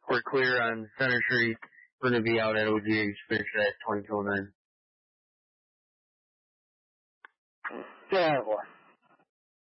We're clear on Center Street. We're going to be out at OGH Fish at 2209. Yeah, boy.